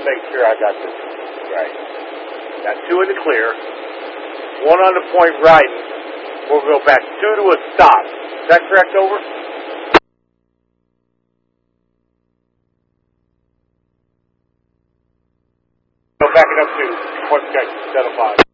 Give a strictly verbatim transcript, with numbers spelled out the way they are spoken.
me make sure I got this right. Got two in the clear, one on the point right. We'll go back two to a stop. Is that correct, over? Go back it up to one check, settle five.